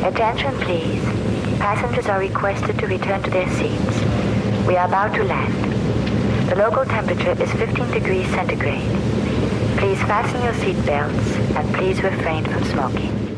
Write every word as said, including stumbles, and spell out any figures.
Attention please. Passengers are requested to return to their seats. We are about to land. The local temperature is fifteen degrees centigrade. Please fasten your seat belts and please refrain from smoking.